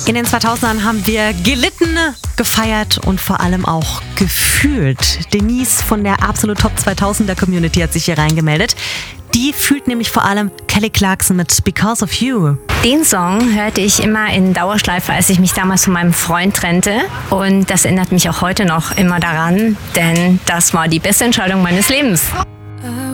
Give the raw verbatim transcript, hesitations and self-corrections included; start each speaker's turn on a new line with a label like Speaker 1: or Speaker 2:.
Speaker 1: In den zweitausendern haben wir gelitten, gefeiert und vor allem auch gefühlt. Denise von der Absolut Top zweitausender Community hat sich hier reingemeldet. Die fühlt nämlich vor allem Kelly Clarkson mit Because of You.
Speaker 2: Den Song hörte ich immer in Dauerschleife, als ich mich damals von meinem Freund trennte. Und das erinnert mich auch heute noch immer daran, denn das war die beste Entscheidung meines Lebens.